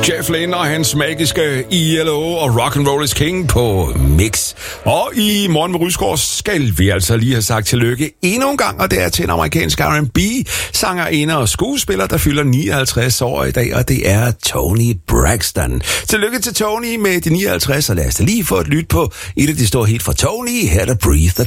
Jeff Lynne og hans magiske ELO og Rock and Roll is King på Mix. Og i Morgen med Rysgaard skal vi altså lige have sagt tillykke endnu en gang, og det er til en amerikansk R&B-sangerinde og skuespiller, der fylder 59 år i dag, og det er Toni Braxton. Tillykke til Toni med de 59, og lad os da lige få et lyt på et af de store hit fra Toni, her der Breathe the